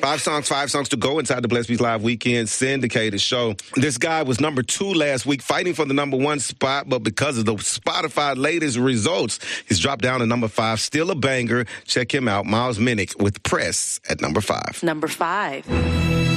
Five songs to go inside the Blessed Beats Live Weekend syndicated show. This guy was number 2 last week, fighting for the number 1 spot, but because of the Spotify latest results, he's dropped down to number 5. Still a banger. Check him out, Miles Minnick with Press at number 5. Number 5.